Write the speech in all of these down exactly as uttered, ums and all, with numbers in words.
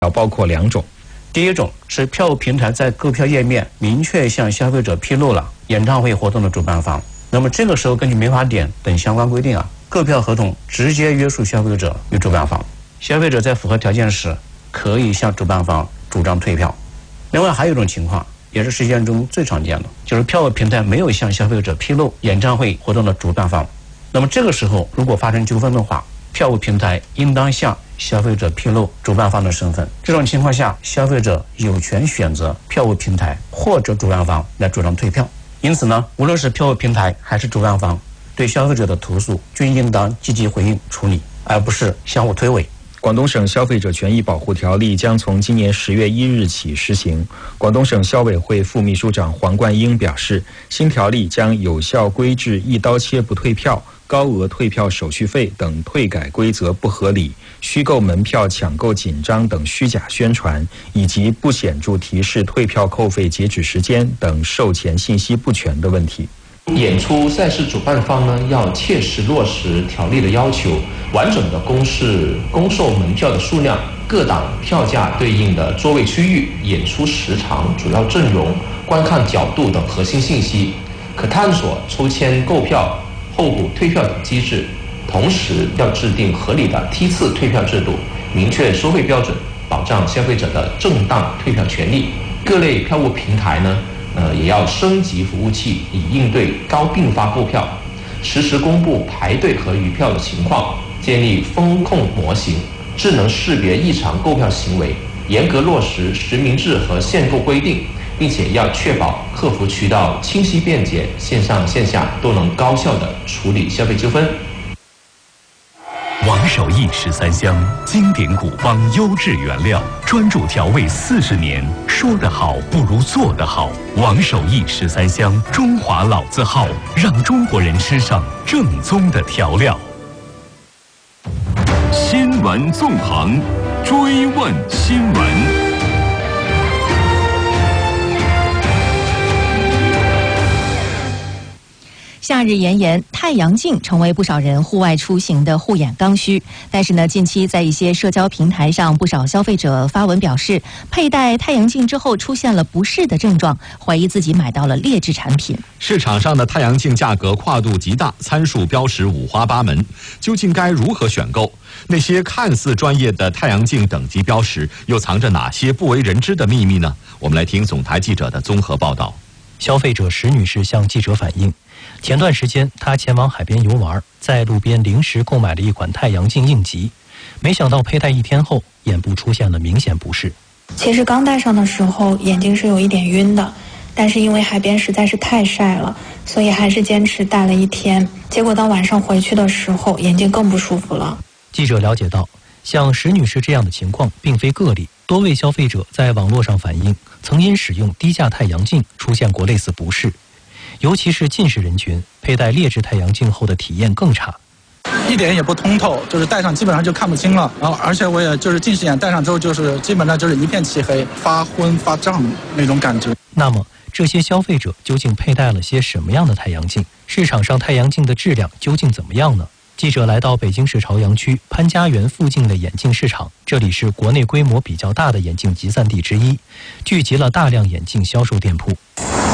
包括两种。 第一种是票务平台在购票页面明确向消费者披露了演唱会活动的主办方，那么这个时候根据民法典等相关规定啊，购票合同直接约束消费者与主办方。消费者在符合条件时，可以向主办方主张退票。另外还有一种情况，也是实践中最常见的，就是票务平台没有向消费者披露演唱会活动的主办方。那么这个时候如果发生纠纷的话，票务平台应当向消费者披露主办方的身份。这种情况下，消费者有权选择票务平台或者主办方来主张退票。因此呢，无论是票务平台还是主办方，对消费者的投诉均应当积极回应处理，而不是相互推诿。 广东省消费者权益保护条例将从今年十月一日起施行。广东省消委会副秘书长黄冠英表示，新条例将有效规制一刀切不退票、高额退票手续费等退改规则不合理、虚构门票抢购紧张等虚假宣传，以及不显著提示退票扣费截止时间等售前信息不全的问题。 演出赛事主办方呢，要切实落实条例的要求，完整的公示公售门票的数量、各档票价对应的座位区域、演出时长、主要阵容、观看角度等核心信息，可探索抽签购票、候补退票等机制。同时要制定合理的梯次退票制度，明确收费标准，保障消费者的正当退票权利。各类票务平台呢，呃，也要升级服务器，以应对高并发购票，实时公布排队和余票的情况，建立风控模型，智能识别异常购票行为，严格落实实名制和限购规定，并且要确保客服渠道清晰便捷，线上线下都能高效地处理消费纠纷。 王守义十三香，经典古方，优质原料，专注调味四十年。说得好不如做得好。王守义十三香，中华老字号，让中国人吃上正宗的调料。新闻纵横，追问新闻。 夏日炎炎，太阳镜成为不少人户外出行的护眼刚需。但是呢，近期在一些社交平台上，不少消费者发文表示，佩戴太阳镜之后出现了不适的症状，怀疑自己买到了劣质产品。 市场上的太阳镜价格跨度极大，参数标识五花八门，究竟该如何选购？那些看似专业的太阳镜等级标识，又藏着哪些不为人知的秘密呢？我们来听总台记者的综合报道。 消费者石女士向记者反映，前段时间她前往海边游玩，在路边临时购买了一款太阳镜应急，没想到佩戴一天后，眼部出现了明显不适。 其实刚戴上的时候，眼睛是有一点晕的，但是因为海边实在是太晒了，所以还是坚持戴了一天。结果到晚上回去的时候，眼睛更不舒服了。 记者了解到，像石女士这样的情况并非个例，多位消费者在网络上反映，曾因使用低价太阳镜出现过类似不适。尤其是近视人群，佩戴劣质太阳镜后的体验更差， 一点也不通透，就是戴上基本上就看不清了。然后，而且我也就是近视眼戴上之后，就是基本上就是一片漆黑，发昏发胀那种感觉。 那么，这些消费者究竟佩戴了些什么样的太阳镜？市场上太阳镜的质量究竟怎么样呢？记者来到北京市朝阳区潘家园附近的眼镜市场，这里是国内规模比较大的眼镜集散地之一，聚集了大量眼镜销售店铺。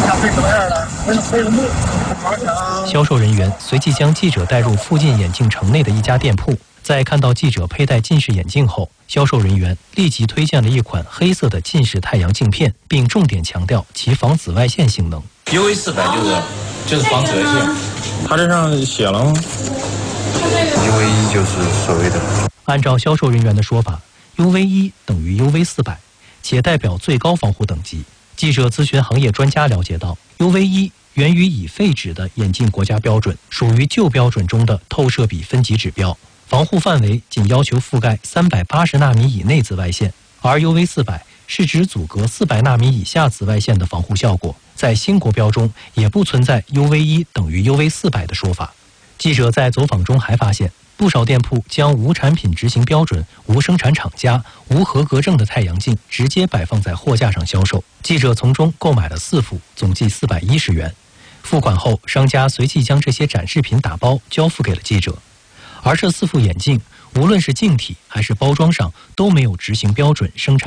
销售人员随即将记者带入附近眼镜城内的一家店铺，在看到记者佩戴近视眼镜后，销售人员立即推荐了一款黑色的近视太阳镜片，并重点强调其防紫外线性能。 U V 四百就是就是防紫外线， 它这上写了吗？U V 一就是所谓的。 按照销售人员的说法 ，U V 一等于 U V 四百，且代表最高防护等级。记者咨询行业专家了解到 ，U V 一源于已废止的眼镜国家标准，属于旧标准中的透射比分级指标，防护范围仅要求覆盖三百八十纳米以内紫外线，而 U V 四百是指阻隔四百纳米以下紫外线的防护效果。在新国标中也不存在 U V 一等于 U V 四百的说法。记者在走访中还发现，不少店铺将无产品执行标准、无生产厂家、无合格证的太阳镜直接摆放在货架上销售。记者从中购买了四副，总计四百一十元。付款后，商家随即将这些展示品打包交付给了记者。而这四副眼镜无论是镜体还是包装上都没有执行标准生产。